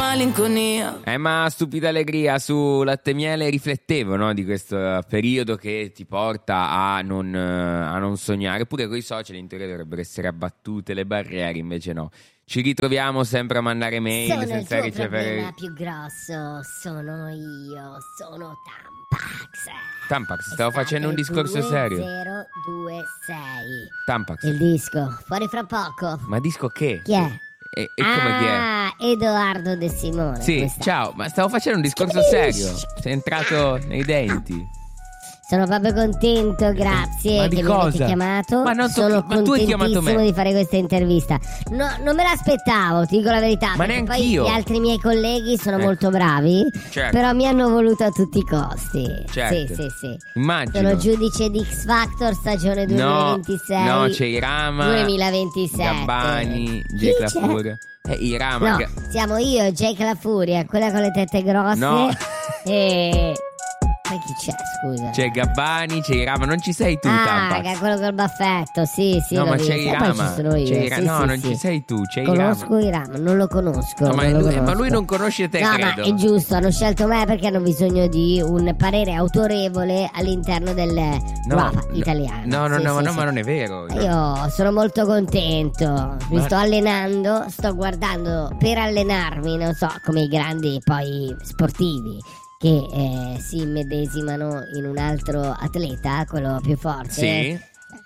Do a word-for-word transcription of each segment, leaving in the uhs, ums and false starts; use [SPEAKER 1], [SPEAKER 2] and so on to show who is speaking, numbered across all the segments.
[SPEAKER 1] malinconia.
[SPEAKER 2] Eh, ma stupida allegria su Latte e Miele riflettevo, no, di questo periodo che ti porta a non, a non sognare. Eppure con i social in teoria dovrebbero essere abbattute le barriere, invece no. Ci ritroviamo sempre a mandare mail
[SPEAKER 3] sono
[SPEAKER 2] senza
[SPEAKER 3] il tuo
[SPEAKER 2] ricevere.
[SPEAKER 3] Il problema più grosso sono io, sono Tampax.
[SPEAKER 2] Tampax, stavo facendo un discorso serio.
[SPEAKER 3] zero due sei
[SPEAKER 2] Tampax.
[SPEAKER 3] Il disco, fuori fra poco.
[SPEAKER 2] Ma disco che?
[SPEAKER 3] Chi è?
[SPEAKER 2] E, e come chi è?
[SPEAKER 3] Ah, Edoardo De Simone.
[SPEAKER 2] Sì,
[SPEAKER 3] questa.
[SPEAKER 2] ciao, ma stavo facendo un discorso serio. Sei entrato nei denti.
[SPEAKER 3] Sono proprio contento, grazie
[SPEAKER 2] Ma di
[SPEAKER 3] che
[SPEAKER 2] cosa?
[SPEAKER 3] mi avete chiamato.
[SPEAKER 2] Ma non
[SPEAKER 3] Sono
[SPEAKER 2] tocchi- ma tu hai chiamato
[SPEAKER 3] contentissimo
[SPEAKER 2] me.
[SPEAKER 3] di fare questa intervista. No, non me l'aspettavo, ti dico la verità.
[SPEAKER 2] Ma
[SPEAKER 3] perché
[SPEAKER 2] neanche
[SPEAKER 3] poi
[SPEAKER 2] io.
[SPEAKER 3] gli altri miei colleghi sono
[SPEAKER 2] Eh.
[SPEAKER 3] molto bravi,
[SPEAKER 2] Certo.
[SPEAKER 3] però mi hanno voluto a tutti i costi.
[SPEAKER 2] Certo.
[SPEAKER 3] Sì, sì, sì.
[SPEAKER 2] Immagino.
[SPEAKER 3] Sono giudice di X Factor stagione duemilaventisei.
[SPEAKER 2] No, no, c'è Irama,
[SPEAKER 3] duemilaventisette.
[SPEAKER 2] Gabbani,
[SPEAKER 3] Chi
[SPEAKER 2] Jake La
[SPEAKER 3] c'è?
[SPEAKER 2] Furia. Eh, Irama.
[SPEAKER 3] No,
[SPEAKER 2] che-
[SPEAKER 3] siamo io, Jake La Furia, quella con le tette grosse.
[SPEAKER 2] No.
[SPEAKER 3] E... Poi chi c'è, scusa?
[SPEAKER 2] C'è Gabbani, c'è Irama, non ci sei tu,
[SPEAKER 3] Ah,
[SPEAKER 2] Tampax.
[SPEAKER 3] che è quello col baffetto, sì, sì.
[SPEAKER 2] No,
[SPEAKER 3] l'ho
[SPEAKER 2] ma c'è
[SPEAKER 3] visto. E
[SPEAKER 2] Irama.
[SPEAKER 3] poi ci sono io.
[SPEAKER 2] C'è Ira-
[SPEAKER 3] sì,
[SPEAKER 2] no,
[SPEAKER 3] sì,
[SPEAKER 2] non
[SPEAKER 3] sì.
[SPEAKER 2] ci sei tu, c'è
[SPEAKER 3] Conosco
[SPEAKER 2] Irama.
[SPEAKER 3] Irama, non lo conosco.
[SPEAKER 2] No, ma,
[SPEAKER 3] non lo
[SPEAKER 2] lui, ma
[SPEAKER 3] conosco.
[SPEAKER 2] lui non conosce te,
[SPEAKER 3] No,
[SPEAKER 2] credo.
[SPEAKER 3] ma è giusto, hanno scelto me perché hanno bisogno di un parere autorevole all'interno del
[SPEAKER 2] No,
[SPEAKER 3] rap
[SPEAKER 2] no,
[SPEAKER 3] italiano.
[SPEAKER 2] No, no,
[SPEAKER 3] Sì,
[SPEAKER 2] no,
[SPEAKER 3] sì,
[SPEAKER 2] no,
[SPEAKER 3] sì.
[SPEAKER 2] ma non è vero.
[SPEAKER 3] Io sono molto contento, mi
[SPEAKER 2] Ma-
[SPEAKER 3] sto allenando, sto guardando per allenarmi, non so, come i grandi poi sportivi che eh, si immedesimano in un altro atleta, quello più forte.
[SPEAKER 2] Sì.
[SPEAKER 3] Eh,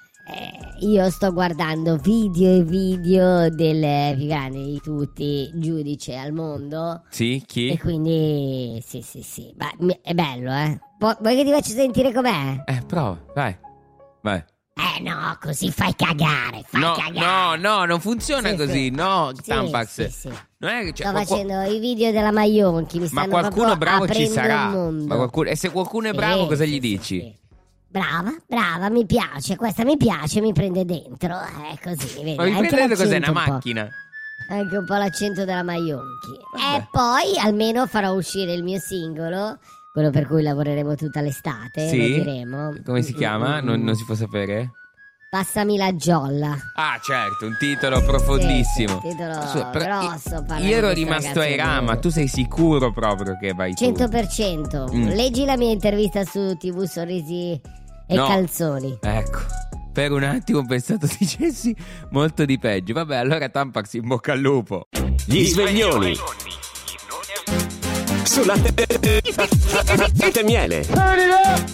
[SPEAKER 3] io sto guardando video e video del più grande di tutti, giudice al mondo.
[SPEAKER 2] Sì, chi?
[SPEAKER 3] E quindi sì, sì, sì. Ma mi- è bello, eh. Pu- vuoi che ti faccia sentire com'è?
[SPEAKER 2] Eh, prova, vai. Vai.
[SPEAKER 3] Eh no, così fai cagare, fai
[SPEAKER 2] No,
[SPEAKER 3] cagare.
[SPEAKER 2] no, no, non funziona
[SPEAKER 3] Sì,
[SPEAKER 2] così.
[SPEAKER 3] sì.
[SPEAKER 2] No,
[SPEAKER 3] Sì,
[SPEAKER 2] Tampax.
[SPEAKER 3] sì, sì.
[SPEAKER 2] Non è che c'è
[SPEAKER 3] Sto
[SPEAKER 2] qualcu-
[SPEAKER 3] facendo i video della Maionchi, mi
[SPEAKER 2] Ma
[SPEAKER 3] stanno
[SPEAKER 2] qualcuno
[SPEAKER 3] proprio
[SPEAKER 2] bravo ci
[SPEAKER 3] aprendo
[SPEAKER 2] sarà.
[SPEAKER 3] il mondo.
[SPEAKER 2] Ma qualcuno... E se qualcuno è
[SPEAKER 3] Sì,
[SPEAKER 2] bravo, cosa
[SPEAKER 3] sì,
[SPEAKER 2] gli
[SPEAKER 3] sì,
[SPEAKER 2] dici?
[SPEAKER 3] sì. Brava, brava, mi piace, questa mi piace, mi prende dentro. Eh, così, vedi.
[SPEAKER 2] Ma mi
[SPEAKER 3] anche
[SPEAKER 2] prendete cos'è, una
[SPEAKER 3] l'accento un po'.
[SPEAKER 2] macchina?
[SPEAKER 3] Anche un po' l'accento della Maionchi.
[SPEAKER 2] Vabbè.
[SPEAKER 3] E poi almeno farò uscire il mio singolo, quello per cui lavoreremo tutta l'estate,
[SPEAKER 2] Sì?
[SPEAKER 3] lo diremo.
[SPEAKER 2] Come si chiama? Non, non si può sapere?
[SPEAKER 3] Passami la giolla.
[SPEAKER 2] Ah, certo, un titolo profondissimo.
[SPEAKER 3] Sì, sì, titolo
[SPEAKER 2] Scusa, però
[SPEAKER 3] grosso,
[SPEAKER 2] io-
[SPEAKER 3] parla
[SPEAKER 2] Io ero
[SPEAKER 3] di questo
[SPEAKER 2] rimasto ai
[SPEAKER 3] ragazzo
[SPEAKER 2] Rama,
[SPEAKER 3] nuovo.
[SPEAKER 2] tu sei sicuro proprio che vai tu?
[SPEAKER 3] cento per cento.
[SPEAKER 2] Mm.
[SPEAKER 3] Leggi la mia intervista su tivù Sorrisi e
[SPEAKER 2] No.
[SPEAKER 3] Calzoni.
[SPEAKER 2] Ecco, per un attimo ho pensato dicessi molto di peggio. Vabbè, allora Tampax, in bocca al lupo.
[SPEAKER 4] Gli sveglioni su Latte e Miele.